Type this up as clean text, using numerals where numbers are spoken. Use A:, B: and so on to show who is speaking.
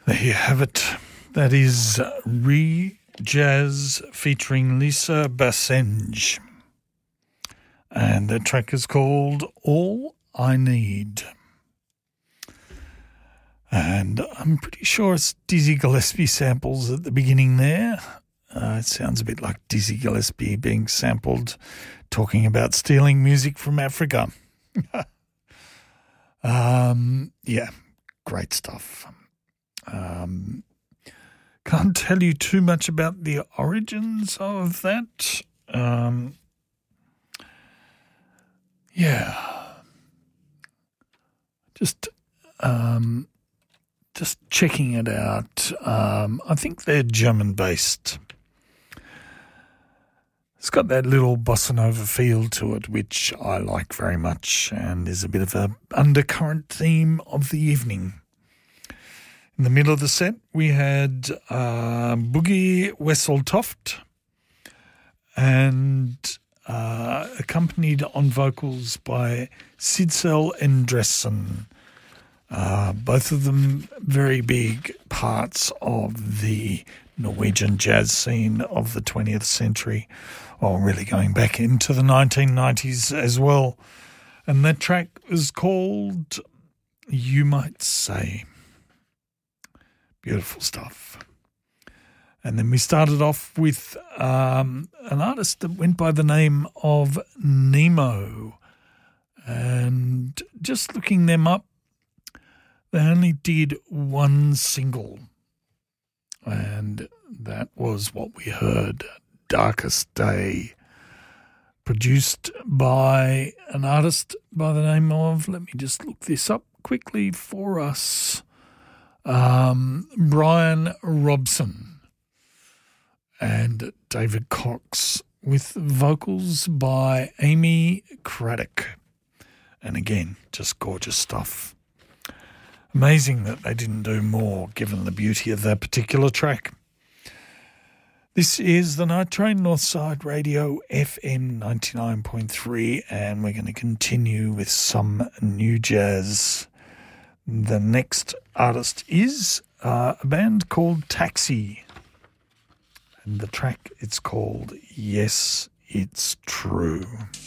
A: There you have it. That is Re-Jazz featuring Lisa Bassenge. And the track is called All I Need. And I'm pretty sure it's Dizzy Gillespie samples at the beginning there. It sounds a bit like Dizzy Gillespie being sampled, talking about stealing music from Africa. Yeah, great stuff. Can't tell you too much about the origins of that. Just checking it out. I think they're German-based. It's got that little bossa nova feel to it, which I like very much, and there's a bit of an undercurrent theme of the evening. In the middle of the set, we had Boogie Wesseltoft, and accompanied on vocals by Sidsel Endresen. Both of them very big parts of the Norwegian jazz scene of the 20th century, or really going back into the 1990s as well. And that track is called You Might Say. Beautiful stuff. And then we started off with an artist that went by the name of Nemo. And just looking them up, they only did one single. And that was what we heard, Darkest Day, produced by an artist by the name of, let me just look this up quickly for us, Brian Robson, and David Cox, with vocals by Amy Craddock. And again, just gorgeous stuff. Amazing that they didn't do more, given the beauty of that particular track. This is the Night Train, Northside Radio, FM 99.3, and we're going to continue with some new jazz. The next artist is a band called Taxi, and the track, it's called Yes, It's True.